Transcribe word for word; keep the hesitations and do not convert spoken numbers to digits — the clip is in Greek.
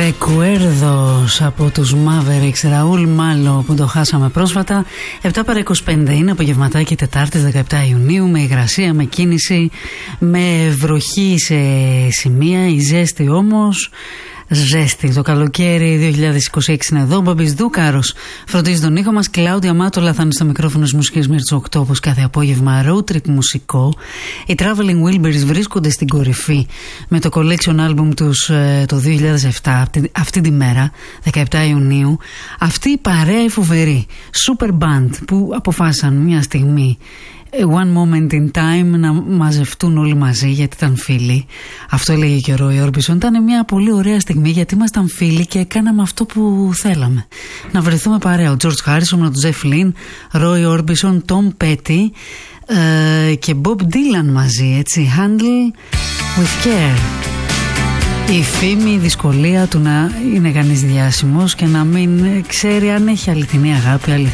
Ρεκουέρδος από τους Mavericks, Ραούλ Μάλο, που το χάσαμε πρόσφατα. Επτά παρά είκοσι πέντε είναι απογευματάκι Τετάρτης δεκαεπτά Ιουνίου, με υγρασία, με κίνηση, με βροχή σε σημεία, η ζέστη όμως ζέστη. Το καλοκαίρι δύο χιλιάδες είκοσι έξι είναι εδώ. Μπαμπής Δούκαρος φροντίζει τον ήχο μας. Κλάουδια Μάτολα θα είναι στο μικρόφωνο της μουσικής μέχρι τις οκτώ, όπως κάθε απόγευμα. Road trip μουσικό. Οι Traveling Wilburys βρίσκονται στην κορυφή με το collection album τους ε, το δύο χιλιάδες επτά, αυτή, αυτή τη μέρα, δεκαεπτά Ιουνίου. Αυτή η παρέα η φοβερή Super Band που αποφάσισαν μια στιγμή, one moment in time, να μαζευτούν όλοι μαζί γιατί ήταν φίλοι. Αυτό έλεγε και ο Ρόι Όρμπισον. Ήταν μια πολύ ωραία στιγμή γιατί ήμασταν φίλοι και κάναμε αυτό που θέλαμε. Να βρεθούμε παρέα. Ο George Harrison με τον Τζεφ Λιν, Ρόι Όρμπισον, Τόμ Πέτι ε, και Bob Dylan μαζί, έτσι. Handle with care. Η φήμη, η δυσκολία του να είναι κανείς διάσημος και να μην ξέρει αν έχει αληθινή αγάπη, αληθινή